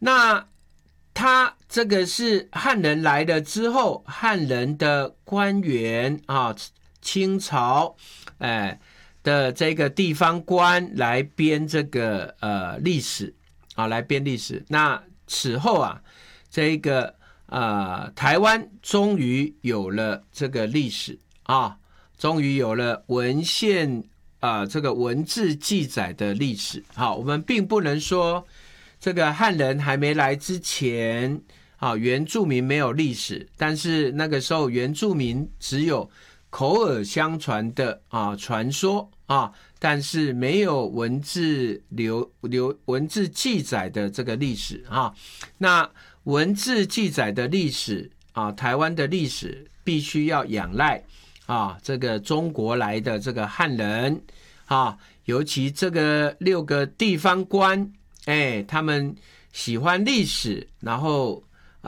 那他这个是汉人来了之后，汉人的官员啊，清朝的这个地方官来编这个历史啊，来编历史。那此后啊，这个台湾终于有了这个历史啊，终于有了文献这个文字记载的历史。好，我们并不能说这个汉人还没来之前原住民没有历史，但是那个时候原住民只有口耳相传的传说但是没有文字文字记载的这个历史那文字记载的历史台湾的历史必须要仰赖这个中国来的这个汉人尤其这个6个地方官他们喜欢历史，然后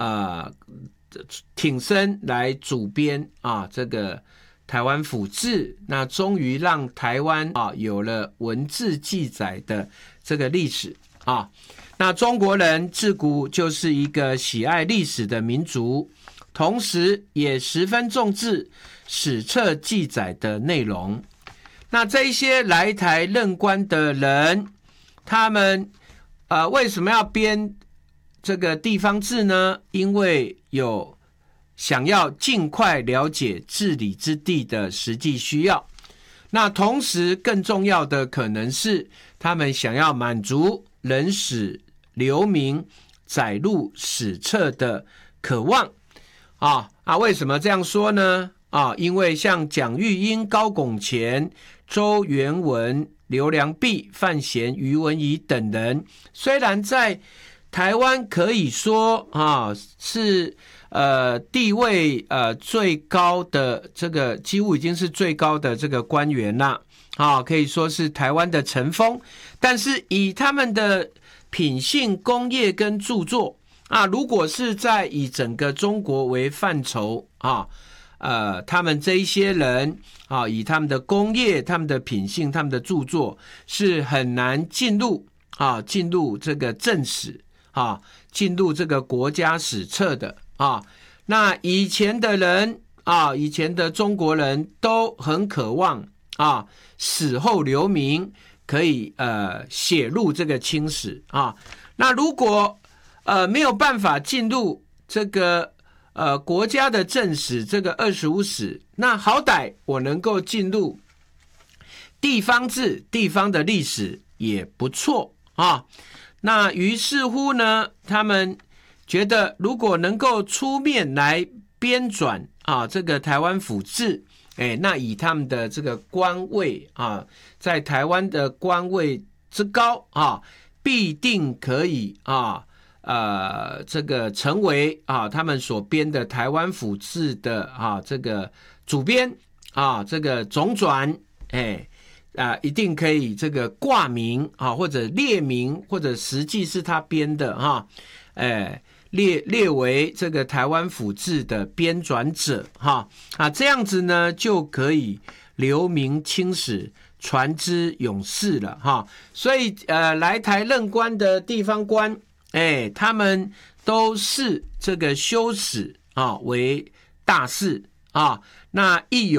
挺身来主编这个台湾府志，那终于让台湾有了文字记载的这个历史那中国人自古就是一个喜爱历史的民族，同时也十分重视史册记载的内容。那这些来台任官的人，他们为什么要编这个地方志呢？因为有想要尽快了解治理之地的实际需要。那同时更重要的可能是他们想要满足人史留名载入史册的渴望为什么这样说呢？因为像蒋玉英、高拱乾、周元文、刘良弼、范闲、于文仪等人，虽然在台湾可以说是地位最高的这个几乎已经是最高的这个官员啦可以说是台湾的尘封，但是以他们的品性、工业跟著作如果是在以整个中国为范畴他们这一些人以他们的工业、他们的品性、他们的著作是很难进入这个正史进入这个国家史册的那以前的人以前的中国人都很渴望死后留名，可以写入这个清史那如果没有办法进入这个国家的正史这个25史，那好歹我能够进入地方志、地方的历史也不错那于是乎呢，他们觉得如果能够出面来编纂这个台湾府志，那以他们的这个官位在台湾的官位之高必定可以这个成为他们所编的台湾府志的这个主编这个总转一定可以这个挂名或者列名，或者实际是他编的列为这个台湾府志的编纂者这样子呢就可以留名青史，传之永世了所以来台任官的地方官他们都视这个修史为大事那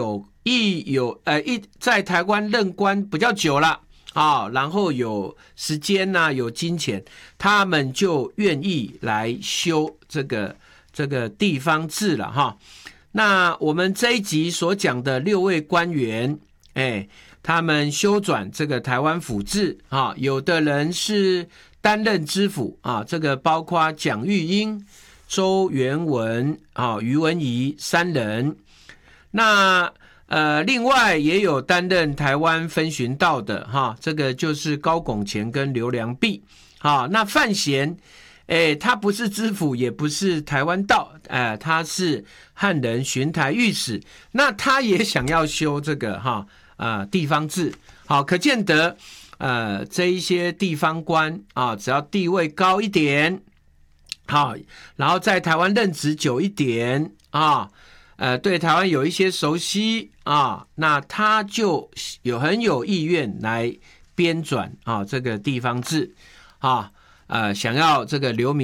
在台湾任官比较久了然后有时间有金钱，他们就愿意来修这个地方志了那我们这一集所讲的6位官员他们修转这个台湾府志有的人是担任知府这个包括蒋玉英、周元文于文仪3人。那另外也有担任台湾分巡道的这个就是高拱乾跟刘良弼那范闲他不是知府，也不是台湾道他是汉人巡台御史，那他也想要修这个地方志可见得这一些地方官只要地位高一点然后在台湾任职久一点对台湾有一些熟悉那他就很有意愿来编纂这个地方志想要这个留名